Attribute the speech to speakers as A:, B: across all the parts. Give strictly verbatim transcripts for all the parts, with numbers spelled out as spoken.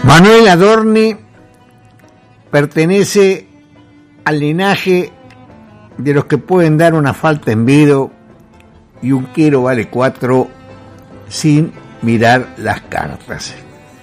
A: Manuel Adorni pertenece al linaje de los que pueden dar una falta en vido y un quiero vale cuatro sin mirar las cartas.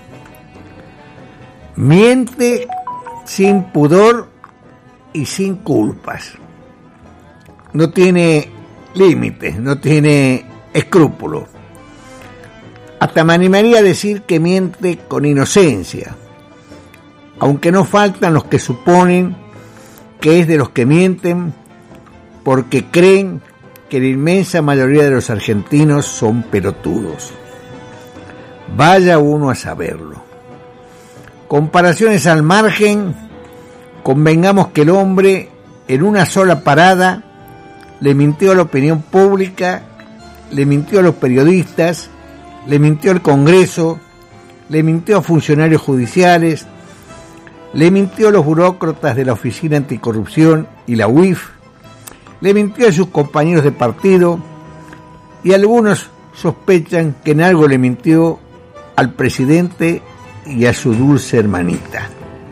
A: Miente sin pudor y sin culpas. No tiene límites, no tiene escrúpulos. Hasta me animaría a decir que miente con inocencia, aunque no faltan los que suponen que es de los que mienten porque creen que la inmensa mayoría de los argentinos son pelotudos. Vaya uno a saberlo. Comparaciones al margen, convengamos que el hombre en una sola parada le mintió a la opinión pública, le mintió a los periodistas, le mintió al Congreso, le mintió a funcionarios judiciales, le mintió a los burócratas de la Oficina Anticorrupción y la U I F, le mintió a sus compañeros de partido y algunos sospechan que en algo le mintió al presidente y a su dulce hermanita.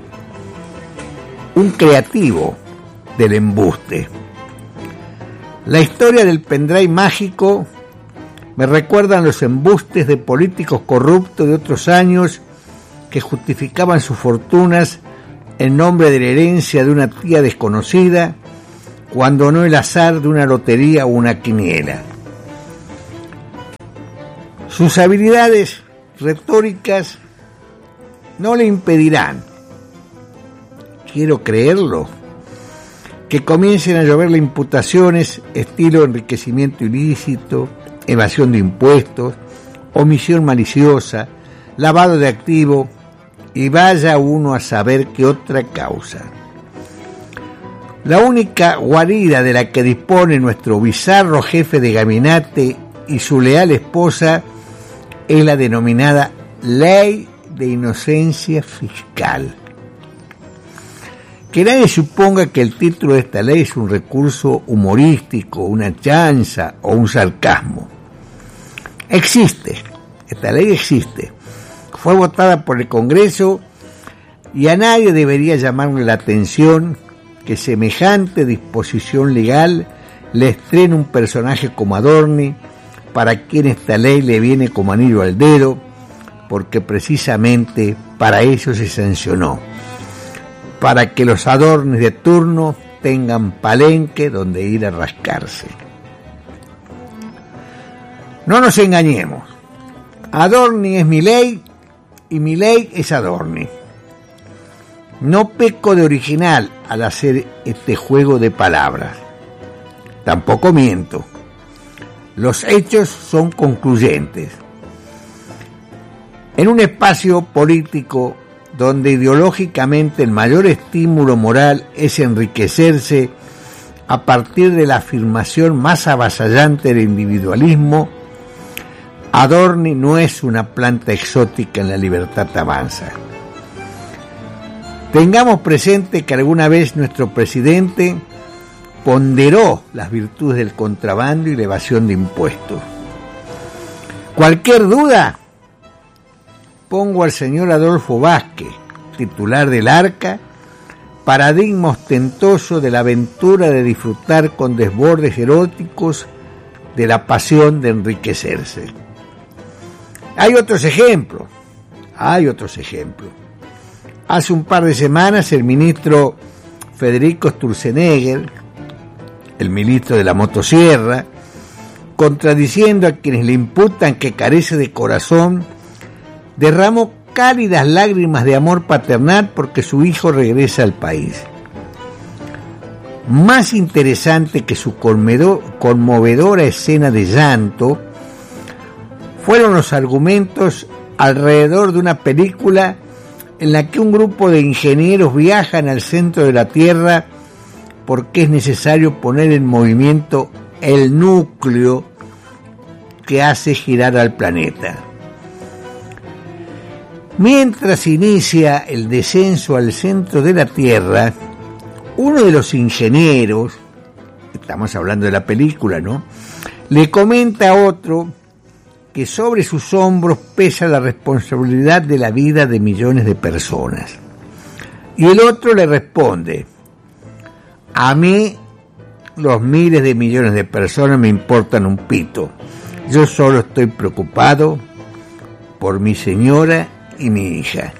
A: Un creativo del embuste. La historia del pendrive mágico me recuerdan los embustes de políticos corruptos de otros años que justificaban sus fortunas en nombre de la herencia de una tía desconocida, cuando no el azar de una lotería o una quiniela. Sus habilidades retóricas no le impedirán, quiero creerlo, que comiencen a lloverle imputaciones estilo enriquecimiento ilícito, evasión de impuestos, omisión maliciosa, lavado de activos y vaya uno a saber qué otra causa. La única guarida de la que dispone nuestro bizarro jefe de gabinete y su leal esposa es la denominada Ley de Inocencia Fiscal. Que nadie suponga que el título de esta ley es un recurso humorístico, una chanza o un sarcasmo. Existe, esta ley existe, fue votada por el Congreso y a nadie debería llamarle la atención que semejante disposición legal le estrene un personaje como Adorni, para quien esta ley le viene como anillo al dedo, porque precisamente para eso se sancionó, para que los Adornis de turno tengan palenque donde ir a rascarse. No nos engañemos, Adorni es Milei y Milei es Adorni. No peco de original al hacer este juego de palabras. Tampoco miento. Los hechos son concluyentes. En un espacio político donde ideológicamente el mayor estímulo moral es enriquecerse a partir de la afirmación más avasallante del individualismo, Adorni no es una planta exótica en la libertad avanza. Tengamos presente que alguna vez nuestro presidente ponderó las virtudes del contrabando y la evasión de impuestos. Cualquier duda, pongo al señor Adolfo Vázquez, titular del Arca, paradigma ostentoso de la aventura de disfrutar con desbordes eróticos de la pasión de enriquecerse. Hay otros ejemplos, hay otros ejemplos. Hace un par de semanas el ministro Federico Sturzenegger, el ministro de la motosierra, contradiciendo a quienes le imputan que carece de corazón, derramó cálidas lágrimas de amor paternal porque su hijo regresa al país. Más interesante que su conmovedora escena de llanto fueron los argumentos alrededor de una película en la que un grupo de ingenieros viajan al centro de la Tierra porque es necesario poner en movimiento el núcleo que hace girar al planeta. Mientras inicia el descenso al centro de la Tierra, uno de los ingenieros, estamos hablando de la película, ¿no?, le comenta a otro que sobre sus hombros pesa la responsabilidad de la vida de millones de personas. Y el otro le responde: a mí los miles de millones de personas me importan un pito. Yo solo estoy preocupado por mi señora y mi hija.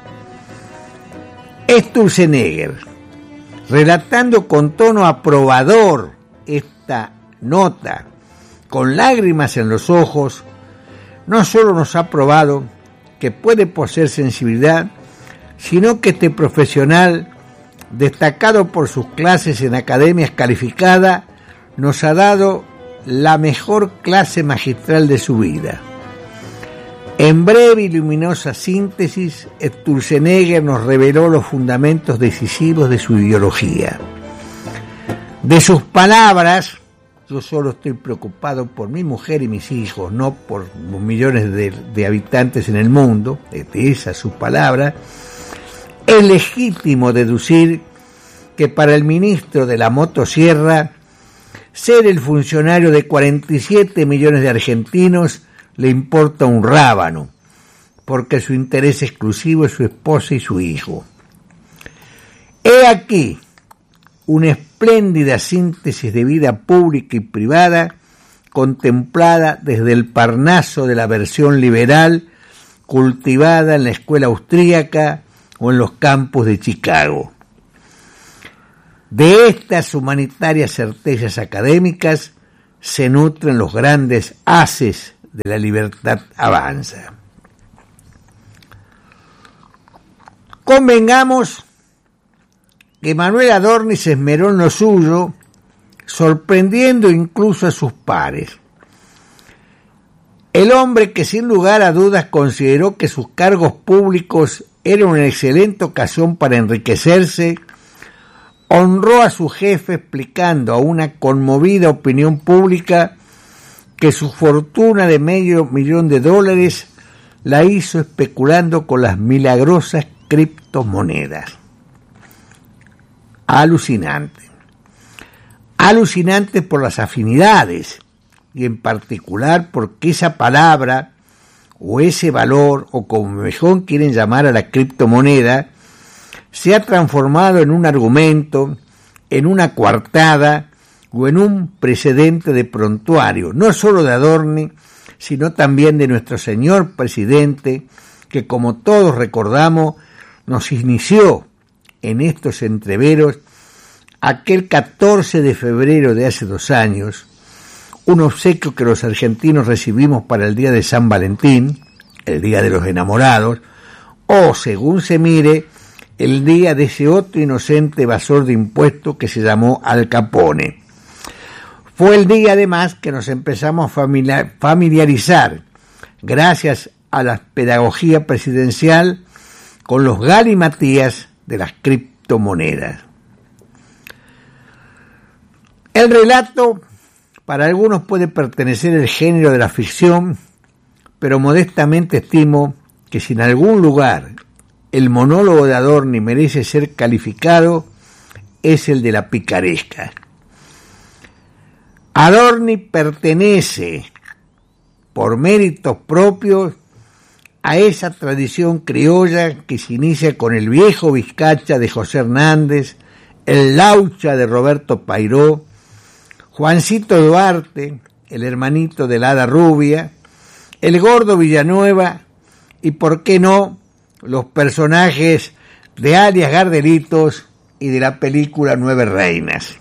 A: Sturzenegger, relatando con tono aprobador esta nota, con lágrimas en los ojos, no solo nos ha probado que puede poseer sensibilidad, sino que este profesional, destacado por sus clases en academias calificadas, nos ha dado la mejor clase magistral de su vida. En breve y luminosa síntesis, Sturzenegger nos reveló los fundamentos decisivos de su ideología. De sus palabras: yo solo estoy preocupado por mi mujer y mis hijos, no por los millones de, de habitantes en el mundo, de esas sus palabras, es legítimo deducir que para el ministro de la motosierra, ser el funcionario de cuarenta y siete millones de argentinos le importa un rábano, porque su interés exclusivo es su esposa y su hijo. He aquí una espléndida síntesis de vida pública y privada contemplada desde el Parnaso de la versión liberal cultivada en la escuela austríaca o en los campus de Chicago. De estas humanitarias certezas académicas se nutren los grandes haces de la libertad avanza. Convengamos que Manuel Adorni se esmeró en lo suyo, sorprendiendo incluso a sus pares. El hombre que sin lugar a dudas consideró que sus cargos públicos eran una excelente ocasión para enriquecerse, honró a su jefe explicando a una conmovida opinión pública que su fortuna de medio millón de dólares la hizo especulando con las milagrosas criptomonedas. Alucinante. Alucinante por las afinidades y en particular porque esa palabra o ese valor, o como mejor quieren llamar a la criptomoneda, se ha transformado en un argumento, en una coartada o en un precedente de prontuario, no solo de Adorni, sino también de nuestro señor presidente, que como todos recordamos, nos inició en estos entreveros aquel catorce de febrero de hace dos años, un obsequio que los argentinos recibimos para el día de San Valentín, el día de los enamorados, o según se mire, el día de ese otro inocente evasor de impuestos que se llamó Al Capone. Fue el día además que nos empezamos a familiarizar, gracias a la pedagogía presidencial, con los galimatías de las criptomonedas. El relato para algunos puede pertenecer al género de la ficción, pero modestamente estimo que si en algún lugar el monólogo de Adorni merece ser calificado, es el de la picaresca. Adorni pertenece, por méritos propios, a esa tradición criolla que se inicia con el viejo Vizcacha de José Hernández, el Laucha de Roberto Pairó, Juancito Duarte, el hermanito de la Hada Rubia, el Gordo Villanueva y, por qué no, los personajes de alias Gardelitos y de la película Nueve Reinas.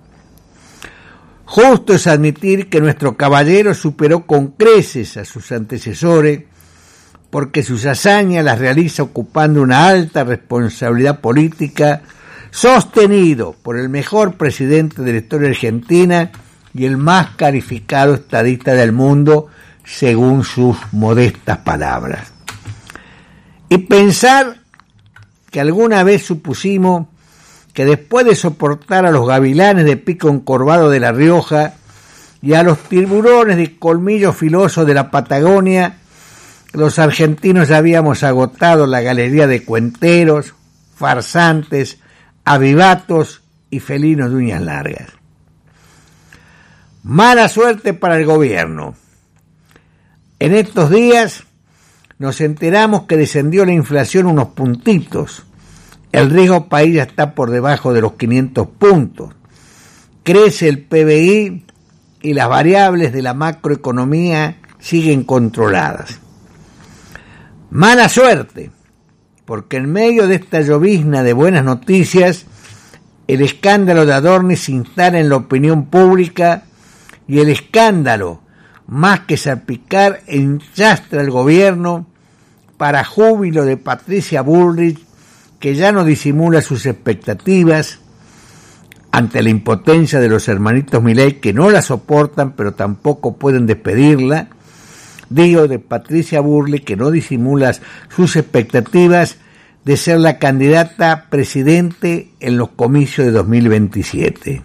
A: Justo es admitir que nuestro caballero superó con creces a sus antecesores, porque sus hazañas las realiza ocupando una alta responsabilidad política, sostenido por el mejor presidente de la historia argentina y el más calificado estadista del mundo, según sus modestas palabras. Y pensar que alguna vez supusimos que después de soportar a los gavilanes de pico encorvado de La Rioja y a los tiburones de colmillo filoso de la Patagonia, los argentinos ya habíamos agotado la galería de cuenteros, farsantes, avivatos y felinos de uñas largas. Mala suerte para el gobierno. En estos días nos enteramos que descendió la inflación unos puntitos. El riesgo país ya está por debajo de los quinientos puntos. Crece el P B I y las variables de la macroeconomía siguen controladas. Mala suerte, porque en medio de esta llovizna de buenas noticias, el escándalo de Adorni se instala en la opinión pública y el escándalo, más que salpicar, enchastra al gobierno para júbilo de Patricia Bullrich, que ya no disimula sus expectativas ante la impotencia de los hermanitos Milei, que no la soportan pero tampoco pueden despedirla. Digo de Patricia Bullrich, que no disimula sus expectativas de ser la candidata presidente en los comicios de dos mil veintisiete.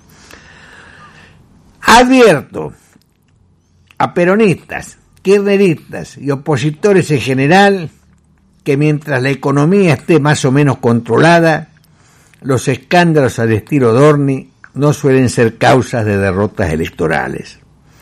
A: Advierto a peronistas, kirchneristas y opositores en general que mientras la economía esté más o menos controlada, los escándalos al estilo Adorni no suelen ser causas de derrotas electorales.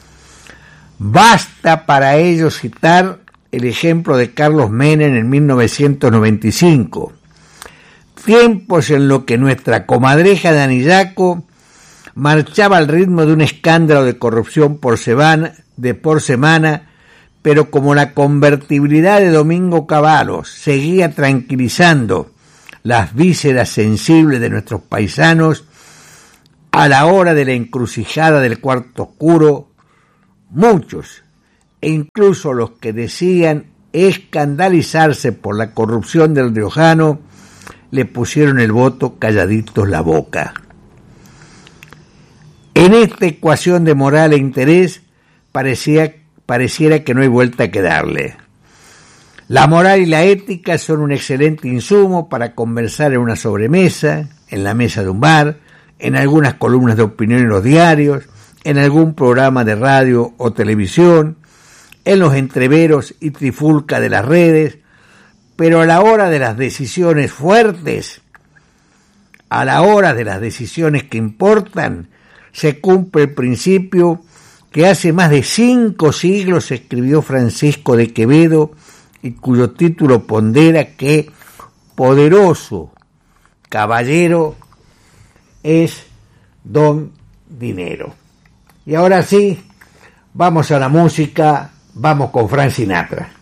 A: Basta para ello citar el ejemplo de Carlos Menem en mil novecientos noventa y cinco, tiempos en los que nuestra comadreja de Anillaco marchaba al ritmo de un escándalo de corrupción por semana, de por semana, pero como la convertibilidad de Domingo Cavallo seguía tranquilizando las vísceras sensibles de nuestros paisanos, a la hora de la encrucijada del cuarto oscuro, muchos, e incluso los que decían escandalizarse por la corrupción del riojano, le pusieron el voto calladitos la boca. En esta ecuación de moral e interés parecía, pareciera que no hay vuelta que darle. La moral y la ética son un excelente insumo para conversar en una sobremesa, en la mesa de un bar, en algunas columnas de opinión en los diarios, en algún programa de radio o televisión, en los entreveros y trifulca de las redes, pero a la hora de las decisiones fuertes, a la hora de las decisiones que importan, se cumple el principio que hace más de cinco siglos escribió Francisco de Quevedo y cuyo título pondera que poderoso caballero es don dinero. Y ahora sí, vamos a la música, vamos con Frank Sinatra.